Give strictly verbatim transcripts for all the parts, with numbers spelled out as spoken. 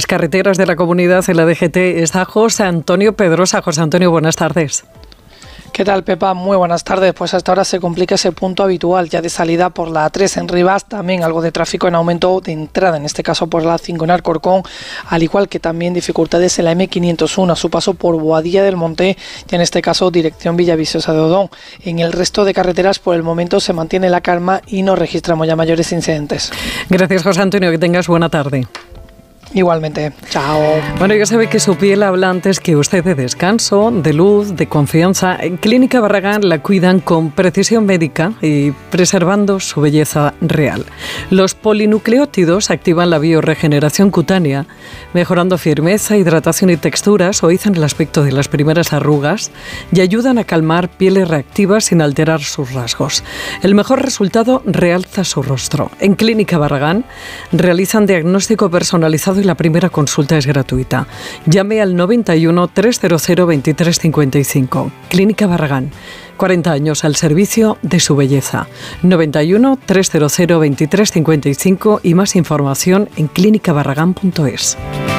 carreteras de la comunidad en la D G T está José Antonio Pedrosa. José Antonio, buenas tardes. ¿Qué tal, Pepa? Muy buenas tardes. Pues hasta ahora se complica ese punto habitual ya de salida por la A tres en Rivas, también algo de tráfico en aumento de entrada, en este caso por la A cinco en Alcorcón, al igual que también dificultades en la M quinientos uno a su paso por Boadilla del Monte y en este caso dirección Villaviciosa de Odón. En el resto de carreteras por el momento se mantiene la calma y no registramos ya mayores incidentes. Gracias, José Antonio, que tengas buena tarde. Igualmente, chao. Bueno, ya sabe que su piel habla antes que usted de descanso, de luz, de confianza. En Clínica Barragán la cuidan con precisión médica y preservando su belleza real. Los polinucleótidos activan la biorregeneración cutánea, mejorando firmeza, hidratación y textura, suavizan el aspecto de las primeras arrugas y ayudan a calmar pieles reactivas sin alterar sus rasgos. El mejor resultado realza su rostro. En Clínica Barragán realizan diagnóstico personalizado y la primera consulta es gratuita. Llame al noventa y uno, trescientos veintitrés cincuenta y cinco. Clínica Barragán, cuarenta años al servicio de su belleza. noventa y uno, trescientos veintitrés cincuenta y cinco y más información en clínica barragán punto es.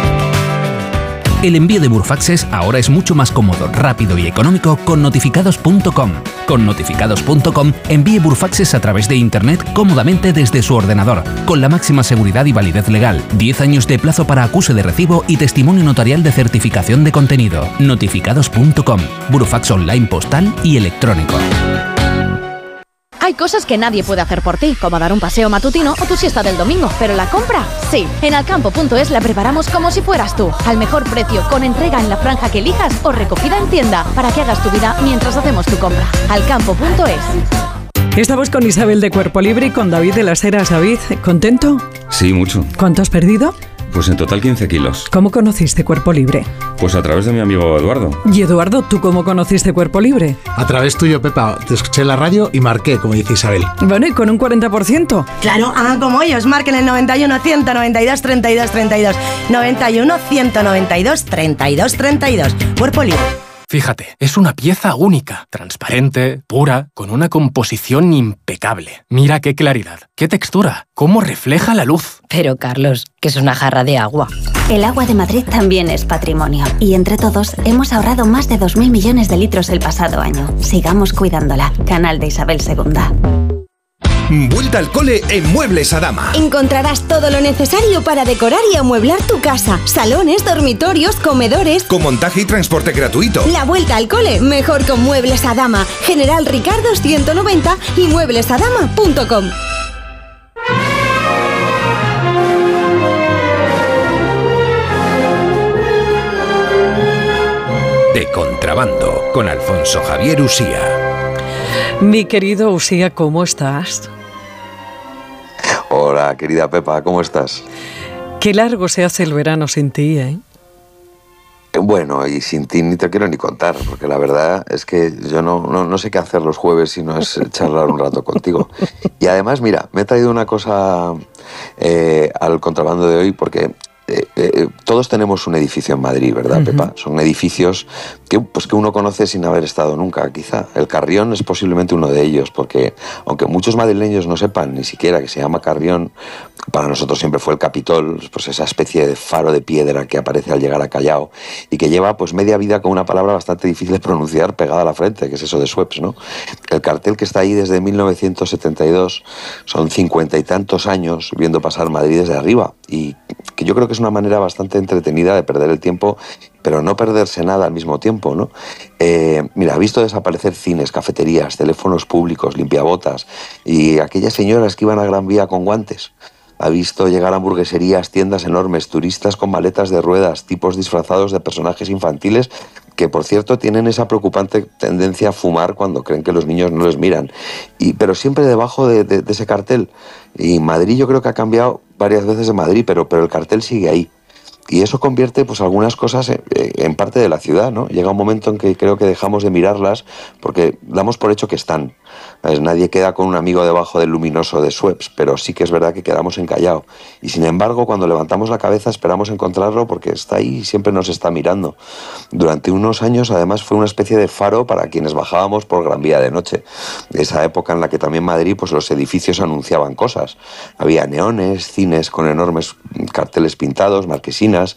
El envío de Burofaxes ahora es mucho más cómodo, rápido y económico con notificados punto com. Con notificados punto com envíe Burofaxes a través de Internet cómodamente desde su ordenador, con la máxima seguridad y validez legal, diez años de plazo para acuse de recibo y testimonio notarial de certificación de contenido. notificados punto com, Burofax online postal y electrónico. Hay cosas que nadie puede hacer por ti, como dar un paseo matutino o tu siesta del domingo, pero la compra, sí. En alcampo punto es la preparamos como si fueras tú, al mejor precio, con entrega en la franja que elijas o recogida en tienda, para que hagas tu vida mientras hacemos tu compra. alcampo punto es. Estamos con Isabel de Cuerpo Libre y con David de las Heras. David, ¿contento? Sí, mucho. ¿Cuánto has perdido? Pues en total quince kilos. ¿Cómo conociste Cuerpo Libre? Pues a través de mi amigo Eduardo. Y Eduardo, ¿tú cómo conociste Cuerpo Libre? A través tuyo, Pepa. Te escuché en la radio y marqué, como dice Isabel. Bueno, y con un cuarenta por ciento. Claro, hagan como ellos. Marquen el noventa y uno, ciento noventa y dos, treinta y dos, treinta y dos. noventa y uno, ciento noventa y dos, treinta y dos, treinta y dos. Cuerpo Libre. Fíjate, es una pieza única, transparente, pura, con una composición impecable. Mira qué claridad, qué textura, cómo refleja la luz. Pero, Carlos, que es una jarra de agua. El agua de Madrid también es patrimonio. Y entre todos hemos ahorrado más de dos mil millones de litros el pasado año. Sigamos cuidándola. Canal de Isabel segunda. Vuelta al cole en Muebles Adama. Encontrarás todo lo necesario para decorar y amueblar tu casa. Salones, dormitorios, comedores. Con montaje y transporte gratuito. La vuelta al cole, mejor con Muebles Adama. General Ricardo ciento noventa y muebles adama punto com. De contrabando, con Alfonso Javier Usía. Mi querido Usía, ¿cómo estás? Hola, querida Pepa, ¿cómo estás? Qué largo se hace el verano sin ti, ¿eh? Bueno, y sin ti ni te quiero ni contar, porque la verdad es que yo no, no, no sé qué hacer los jueves si no es charlar un rato contigo. Y además, mira, me he traído una cosa eh, al contrabando de hoy, porque Eh, eh, todos tenemos un edificio en Madrid, ¿verdad, uh-huh. Pepa? Son edificios que, pues, que uno conoce sin haber estado nunca, quizá. El Carrión es posiblemente uno de ellos, porque aunque muchos madrileños no sepan ni siquiera que se llama Carrión, para nosotros siempre fue el Capitol, pues esa especie de faro de piedra que aparece al llegar a Callao y que lleva pues media vida con una palabra bastante difícil de pronunciar pegada a la frente, que es eso de Sueps, ¿no? El cartel que está ahí desde mil novecientos setenta y dos, son cincuenta y tantos años viendo pasar Madrid desde arriba, y que yo creo que es una manera bastante entretenida de perder el tiempo, pero no perderse nada al mismo tiempo, ¿no? Eh, mira, ha visto desaparecer cines, cafeterías, teléfonos públicos, limpiabotas y aquellas señoras que iban a Gran Vía con guantes. Ha visto llegar hamburgueserías, tiendas enormes, turistas con maletas de ruedas, tipos disfrazados de personajes infantiles que, por cierto, tienen esa preocupante tendencia a fumar cuando creen que los niños no les miran. Y, pero siempre debajo de, de, de ese cartel. Y Madrid yo creo que ha cambiado varias veces de Madrid, pero, pero el cartel sigue ahí. Y eso convierte pues algunas cosas en, en parte de la ciudad, ¿no? Llega un momento en que creo que dejamos de mirarlas porque damos por hecho que están. ¿Sabes? Nadie queda con un amigo debajo del luminoso de Sueps, pero sí que es verdad que quedamos en Callao. Y sin embargo, cuando levantamos la cabeza esperamos encontrarlo porque está ahí y siempre nos está mirando. Durante unos años, además, fue una especie de faro para quienes bajábamos por Gran Vía de noche. Esa época en la que también Madrid, pues los edificios anunciaban cosas. Había neones, cines con enormes carteles pintados, marquesinas,